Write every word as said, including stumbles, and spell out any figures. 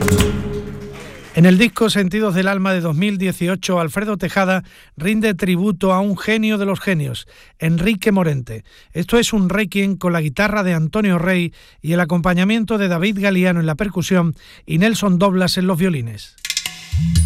En el disco Sentidos del Alma de dos mil dieciocho, Alfredo Tejada rinde tributo a un genio de los genios, Enrique Morente. Esto es un requiem con la guitarra de Antonio Rey y el acompañamiento de David Galiano en la percusión y Nelson Doblas en los violines.